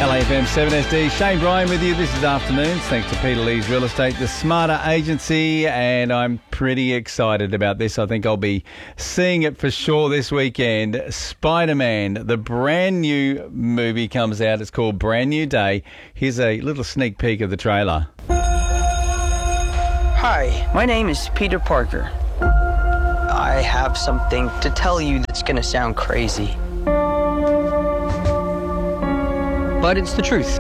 LAFM 7SD, Shane Bryan with you. This is Afternoons, thanks to Peter Lee's Real Estate, the Smarter Agency, and I'm pretty excited about this. I think I'll be seeing it for sure this weekend. Spider-Man, the brand new movie comes out. It's called Brand New Day. Here's a little sneak peek of the trailer. Hi, my name is Peter Parker. I have something to tell you that's gonna sound crazy, but it's the truth.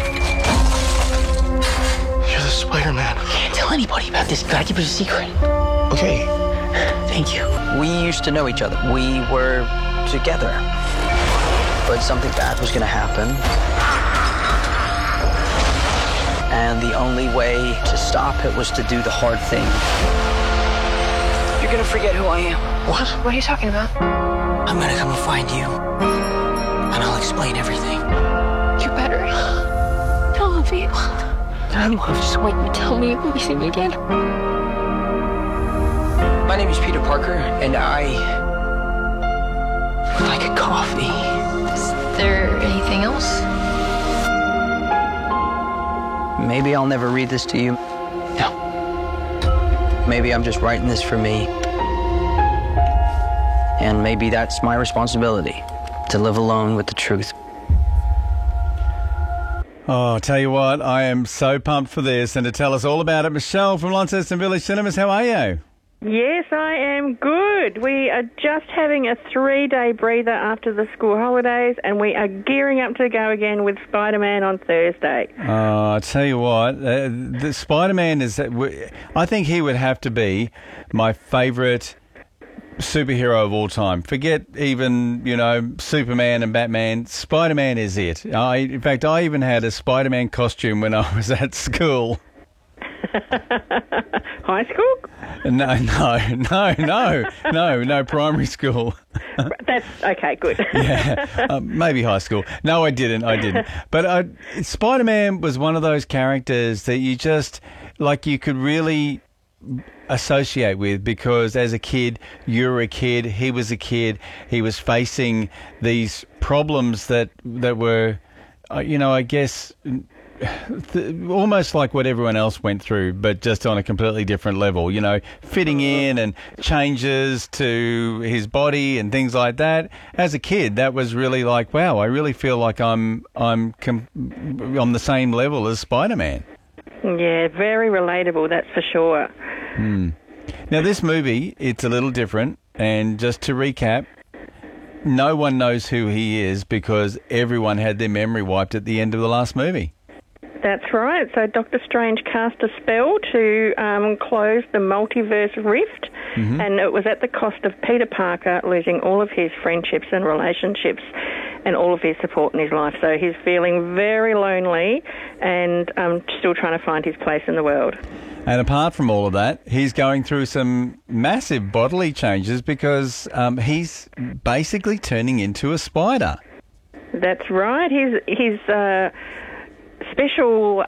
You're the Spider-Man. Can't tell anybody about this. Gotta keep it a secret. Okay. Thank you. We used to know each other. We were together. But something bad was gonna happen. And the only way to stop it was to do the hard thing. You're gonna forget who I am. What? What are you talking about? I'm gonna come and find you. And I'll explain everything. You better. I love you. I know. Just wait and tell me when you see me again. My name is Peter Parker, and I would like a coffee. Is there anything else? Maybe I'll never read this to you. No. Maybe I'm just writing this for me. And maybe that's my responsibility, to live alone with the truth. Oh, I'll tell you what, I am so pumped for this, and to tell us all about it, Michelle from Launceston Village Cinemas, how are you? Yes, I am good. We are just having a 3-day breather after the school holidays, and we are gearing up to go again with Spider-Man on Thursday. I'll tell you what, the Spider-Man is, I think he would have to be my favourite superhero of all time. Forget even, Superman and Batman. Spider-Man is it. In fact, I even had a Spider-Man costume when I was at school. High school? No, primary school. That's okay, good. Yeah, maybe high school. No, I didn't. But Spider-Man was one of those characters that you just, you could really associate with, because as a kid, you were a kid, he was a kid, he was facing these problems that were, I guess, almost like what everyone else went through, but just on a completely different level, fitting in and changes to his body and things like that. As a kid, that was really like, wow, I really feel like I'm on the same level as Spider-Man. Yeah, very relatable, that's for sure. Now, this movie, it's a little different, and just to recap, no one knows who he is because everyone had their memory wiped at the end of the last movie. That's right. So Doctor Strange cast a spell to close the multiverse rift, and it was at the cost of Peter Parker losing all of his friendships and relationships and all of his support in his life. So he's feeling very lonely and still trying to find his place in the world. And apart from all of that, he's going through some massive bodily changes because he's basically turning into a spider. That's right. His special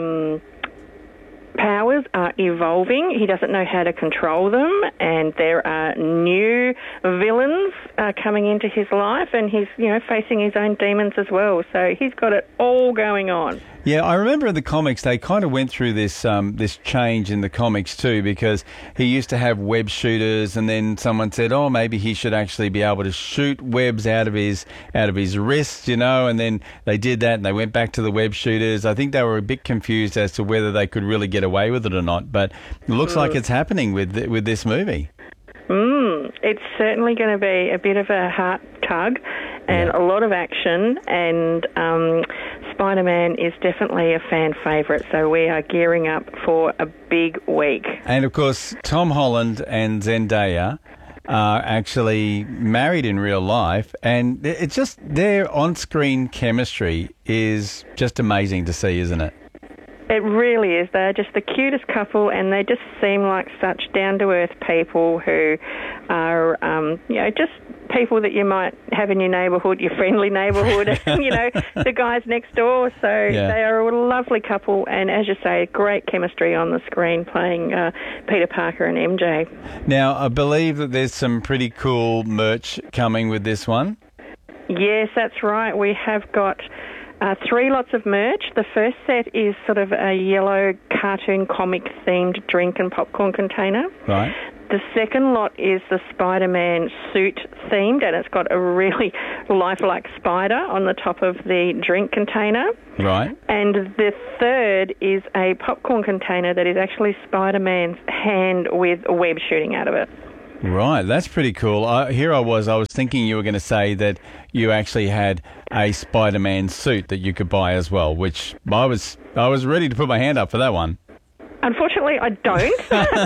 powers are evolving. He doesn't know how to control them, and there are new villains coming into his life, and he's facing his own demons as well. So he's got it all going on. Yeah, I remember in the comics they kind of went through this this change in the comics too, because he used to have web shooters, and then someone said, oh, maybe he should actually be able to shoot webs out of his wrists, and then they did that and they went back to the web shooters. I think they were a bit confused as to whether they could really get away with it or not, but it looks like it's happening with this movie. It's certainly going to be a bit of a heart tug and a lot of action, and Spider-Man is definitely a fan favourite, so we are gearing up for a big week. And of course, Tom Holland and Zendaya are actually married in real life, and it's just their on-screen chemistry is just amazing to see, isn't it? It really is. They're just the cutest couple, and they just seem like such down-to-earth people who are, just people that you might have in your neighbourhood, your friendly neighbourhood, the guys next door. So they are a lovely couple, and as you say, great chemistry on the screen playing Peter Parker and MJ. Now, I believe that there's some pretty cool merch coming with this one. Yes, that's right. We have got 3 lots of merch. The first set is sort of a yellow cartoon comic-themed drink and popcorn container. Right. The second lot is the Spider-Man suit themed, and it's got a really lifelike spider on the top of the drink container. Right. And the third is a popcorn container that is actually Spider-Man's hand with a web shooting out of it. Right, that's pretty cool. I was thinking you were going to say that you actually had a Spider-Man suit that you could buy as well, which I was ready to put my hand up for that one. Unfortunately, I don't.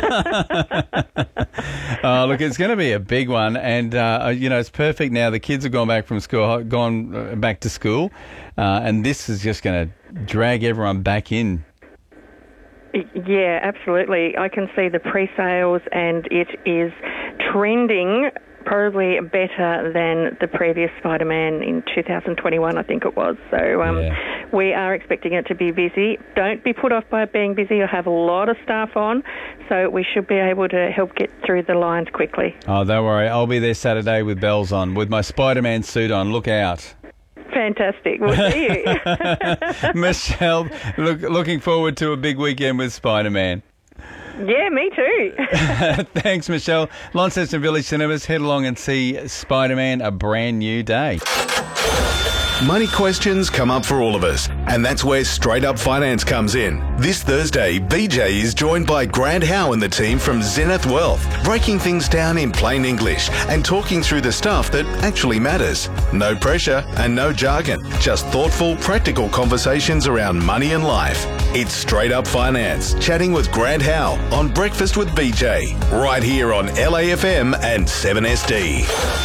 Look, it's going to be a big one, and it's perfect now. The kids have gone back to school, and this is just going to drag everyone back in. Yeah, absolutely. I can see the pre-sales, and it is trending probably better than the previous Spider-Man in 2021, I think it was. So we are expecting it to be busy. Don't be put off by it being busy. You'll have a lot of staff on, so we should be able to help get through the lines quickly. Oh, don't worry. I'll be there Saturday with bells on, with my Spider-Man suit on. Look out. Fantastic. We'll see you. Michelle, looking forward to a big weekend with Spider-Man. Yeah, me too. Thanks, Michelle. Launceston Village Cinemas. Head along and see Spider-Man, A Brand New Day. Money questions come up for all of us, and that's where Straight Up Finance comes in. This Thursday, BJ is joined by Grant Howe and the team from Zenith Wealth, breaking things down in plain English and talking through the stuff that actually matters. No pressure and no jargon, just thoughtful, practical conversations around money and life. It's Straight Up Finance, chatting with Grant Howe on Breakfast with BJ, right here on LAFM and 7SD.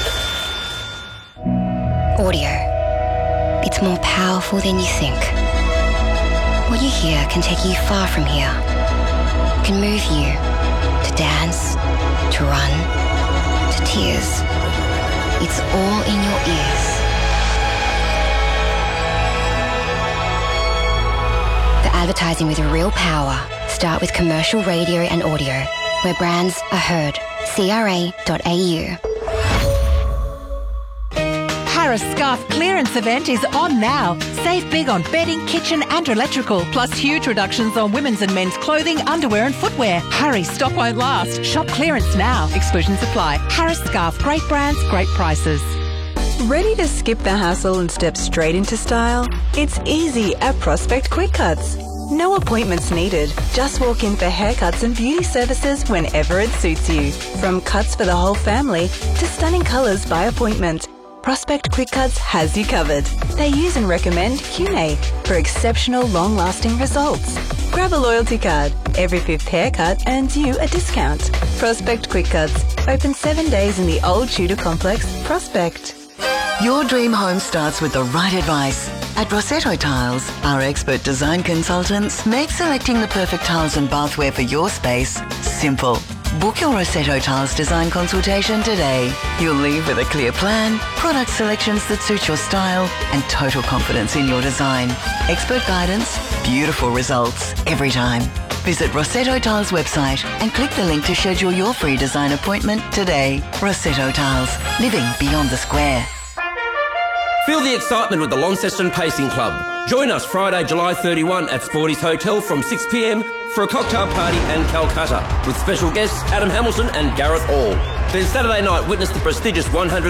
Audio. It's more powerful than you think. What you hear can take you far from here. It can move you to dance, to run, to tears. It's all in your ears. The advertising with real power. Start with commercial radio and audio, where brands are heard. CRA.au. Harris Scarf clearance event is on now. Save big on bedding, kitchen and electrical, plus huge reductions on women's and men's clothing, underwear and footwear. Hurry, stock won't last. Shop clearance now. Exclusions apply. Harris Scarf, great brands, great prices. Ready to skip the hassle and step straight into style? It's easy at Prospect Quick Cuts. No appointments needed. Just walk in for haircuts and beauty services whenever it suits you. From cuts for the whole family to stunning colours by appointment, Prospect Quick Cuts has you covered. They use and recommend QNA for exceptional long-lasting results. Grab a loyalty card. Every 5th haircut earns you a discount. Prospect Quick Cuts. Open 7 days in the Old Tudor Complex, Prospect. Your dream home starts with the right advice. At Rossetto Tiles, our expert design consultants make selecting the perfect tiles and bathware for your space simple. Book your Rossetto Tiles design consultation today. You'll leave with a clear plan, product selections that suit your style, and total confidence in your design. Expert guidance, beautiful results every time. Visit Rossetto Tiles website and click the link to schedule your free design appointment today. Rossetto Tiles, living beyond the square. Feel the excitement with the Launceston Pacing Club. Join us Friday, July 31 at Sporty's Hotel from 6 p.m. for a cocktail party and Calcutta with special guests Adam Hamilton and Gareth Hall. Then Saturday night, witness the prestigious $100,000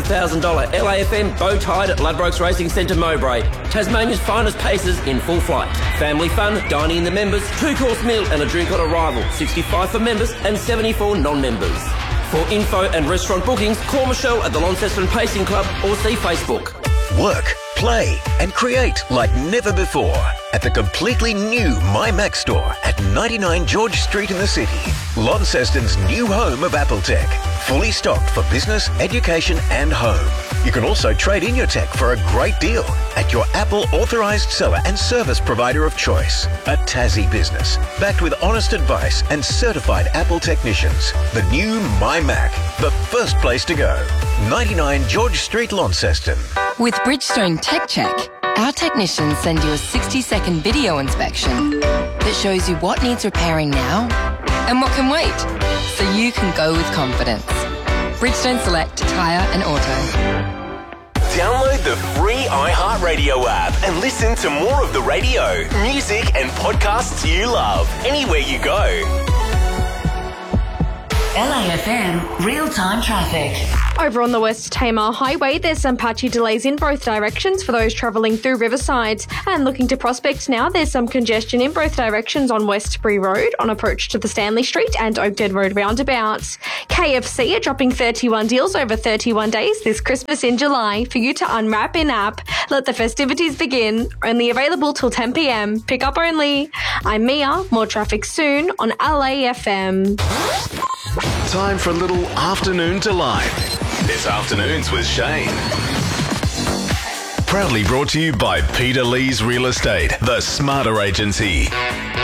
LAFM bow tide at Ladbrokes Racing Centre Mowbray. Tasmania's finest paces in full flight. Family fun, dining in the members, 2-course meal and a drink on arrival. 65 for members and 74 non-members. For info and restaurant bookings, call Michelle at the Launceston Pacing Club or see Facebook. Work, play and create like never before at the completely new MyMac store at 99 George Street in the city. Launceston's new home of Apple Tech. Fully stocked for business, education and home. You can also trade in your tech for a great deal at your Apple authorised seller and service provider of choice. A Tassie business, backed with honest advice and certified Apple technicians. The new MyMac, the first place to go. 99 George Street, Launceston. With Bridgestone Tech Check, our technicians send you a 60-second video inspection that shows you what needs repairing now and what can wait, so you can go with confidence. Bridgestone Select Tyre and Auto. Download the free iHeartRadio app and listen to more of the radio, music and podcasts you love anywhere you go. LAFM real-time traffic. Over on the West Tamar Highway, there's some patchy delays in both directions for those travelling through Riverside. And looking to Prospect now, there's some congestion in both directions on Westbury Road on approach to the Stanley Street and Oakdead Road roundabouts. KFC are dropping 31 deals over 31 days this Christmas in July for you to unwrap in-app. Let the festivities begin. Only available till 10 p.m. Pick up only. I'm Mia. More traffic soon on LAFM. Time for a little afternoon delight. It's Afternoons with Shane. Proudly brought to you by Peter Lee's Real Estate, the smarter agency.